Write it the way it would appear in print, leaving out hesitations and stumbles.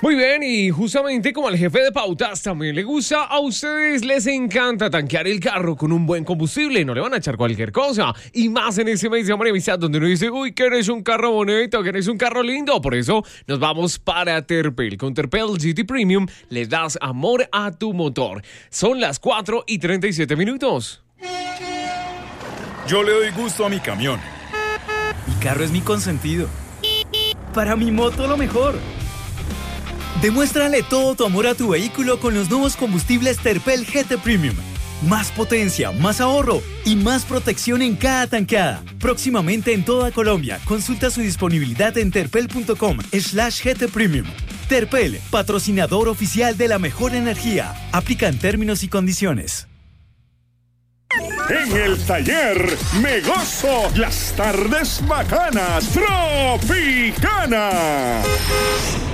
Muy bien, y justamente como al jefe de pautas también le gusta, a ustedes les encanta tanquear el carro con un buen combustible, no le van a echar cualquier cosa. Y más en ese mes de amor y amistad donde uno dice, uy, ¿quieres un carro bonito? ¿Quieres un carro lindo? Por eso nos vamos para Terpel. Con Terpel GT Premium le das amor a tu motor. Son las 4:37. Yo le doy gusto a mi camión. Mi carro es mi consentido. Para mi moto lo mejor. Demuéstrale todo tu amor a tu vehículo con los nuevos combustibles Terpel GT Premium. Más potencia, más ahorro y más protección en cada tanqueada. Próximamente en toda Colombia. Consulta su disponibilidad en terpel.com/GT Premium. Terpel, patrocinador oficial de la mejor energía. Aplican términos y condiciones. En el taller me gozo las tardes bacanas Tropicana.